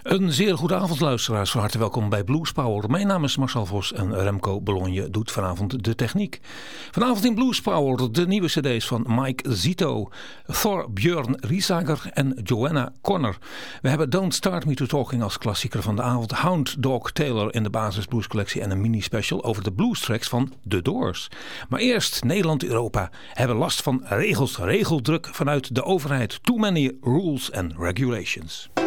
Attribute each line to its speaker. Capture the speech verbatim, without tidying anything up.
Speaker 1: Een zeer goede avond, luisteraars. Van harte welkom bij Blues Power. Mijn naam is Marcel Vos en Remco Bologna doet vanavond de techniek. Vanavond in Blues Power de nieuwe cd's van Mike Zito, Thor Björn Riesager en Joanna Connor. We hebben Don't Start Me To Talking als klassieker van de avond, Hound Dog Taylor in de basis bluescollectie en een mini-special over de blues tracks van The Doors. Maar eerst Nederland-Europa hebben last van regels, regeldruk vanuit de overheid. Too many rules and regulations.